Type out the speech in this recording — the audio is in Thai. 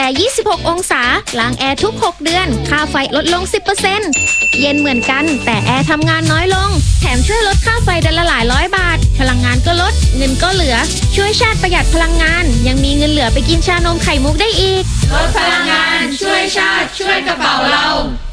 ร์26องศาล้างแอร์ทุก6เดือนค่าไฟลดลง 10% เย็นเหมือนกันแต่แอร์ทำงานน้อยลงแถมช่วยลดค่าไฟเดือนละหลายร้อยบาทพลังงานก็ลดเงินก็เหลือช่วยชาติประหยัดพลังงานยังมีเงินเหลือไปกินชานมไข่มุกได้อีกลดพลังงานช่วยชาติช่วยกระเป๋าเรา